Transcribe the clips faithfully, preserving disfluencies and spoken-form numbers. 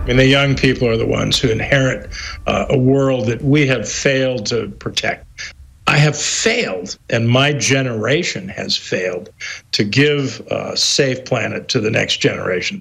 I mean, the young people are the ones who inherit uh, a world that we have failed to protect. I have failed, and my generation has failed to give a safe planet to the next generation.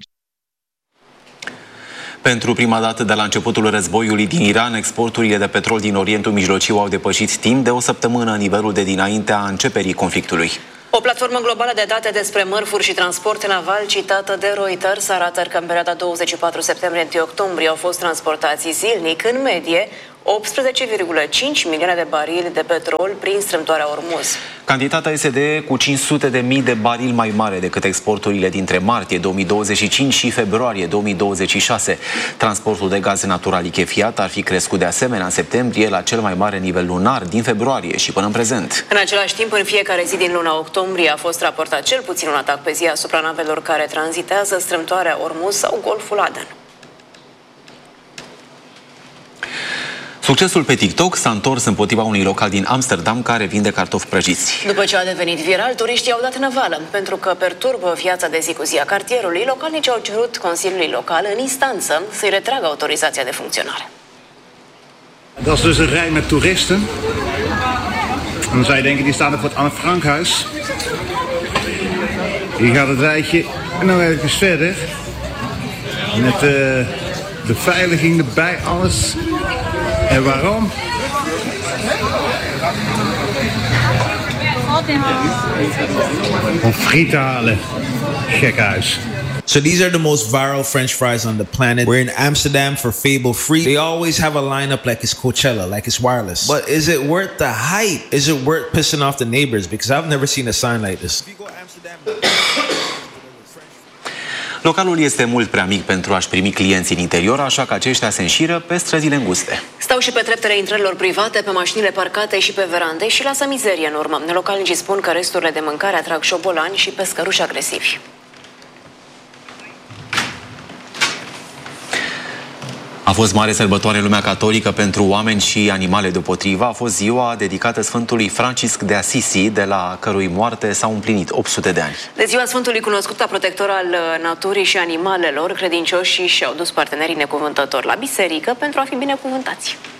Pentru prima dată de la începutul războiului din Iran, exporturile de petrol din Orientul Mijlociu au depășit timp de o săptămână nivelul de dinaintea începerii conflictului. O platformă globală de date despre mărfuri și transport naval citată de Reuters arată că în perioada douăzeci și patru septembrie - unu octombrie au fost transportați zilnic, în medie, optsprezece virgulă cinci milioane de barili de petrol prin strâmtoarea Ormuz. Cantitatea este de cu cinci sute de mii de barili mai mare decât exporturile dintre martie două mii douăzeci și cinci și februarie două mii douăzeci și șase. Transportul de gaze natural lichefiat ar fi crescut de asemenea în septembrie la cel mai mare nivel lunar din februarie și până în prezent. În același timp, în fiecare zi din luna octombrie a fost raportat cel puțin un atac pe zi asupra navelor care tranzitează strâmtoarea Ormuz sau Golful Aden. Succesul pe TikTok s-a întors împotriva unui local din Amsterdam care vinde cartofi prăjiți. După ce a devenit viral, turiștii au dat năvală. Pentru că perturbă viața de zi cu zi a cartierului, localnicii au cerut Consiliului Local în instanță să-i retragă autorizația de funcționare. Dat is dus een rij met toeristen. En dan zou je denken, die staan er voor het Anne Frankhuis. Hier gaat het rijtje en dan even verder. Met de beveiliging erbij, alles. En waarom? Om friet te halen. Gekhuis. So these are the most viral French fries on the planet. We're in Amsterdam for Fable Free. They always have a lineup like it's Coachella, like it's wireless. But is it worth the hype? Is it worth pissing off the neighbors? Because I've never seen a sign like this. Localul este mult prea mic pentru a-și primi clienții în interior, așa că aceștia se înșiră pe străzile înguste. Stau și pe treptele intrărilor private, pe mașinile parcate și pe verande și lasă mizerie în urmă. Localnicii spun că resturile de mâncare atrag șobolani și pescăruși agresivi. A fost mare sărbătoare în lumea catolică pentru oameni și animale deopotrivă. A fost ziua dedicată Sfântului Francisc de Assisi, de la cărui moarte s-au împlinit opt sute de ani. De ziua Sfântului cunoscut ca protector al naturii și animalelor, credincioșii și-au dus partenerii necuvântători la biserică pentru a fi binecuvântați.